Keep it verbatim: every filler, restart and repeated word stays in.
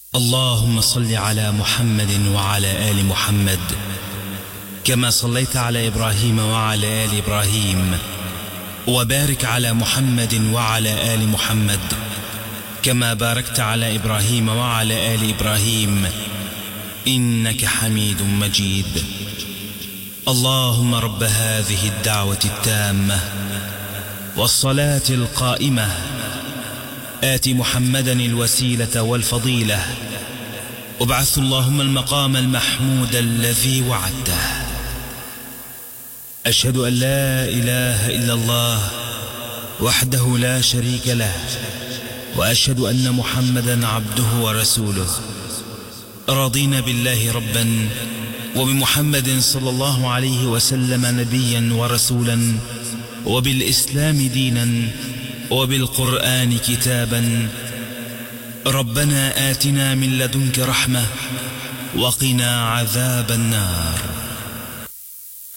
اللهم صل على محمد وعلى آل محمد كما صليت على إبراهيم وعلى آل إبراهيم، وبارك على محمد وعلى آل محمد كما باركت على إبراهيم وعلى آل إبراهيم إنك حميد مجيد. اللهم رب هذه الدعوة التامة والصلاة القائمة آت محمدا الوسيلة والفضيلة وابعث اللهم المقام المحمود الذي وعدته. أشهد أن لا إله إلا الله وحده لا شريك له، وأشهد أن محمدا عبده ورسوله. رضينا بالله ربا وبمحمد صلى الله عليه وسلم نبيا ورسولا، وبالإسلام دينا، وبالقرآن كتابا. ربنا آتنا من لدنك رحمة وقنا عذاب النار.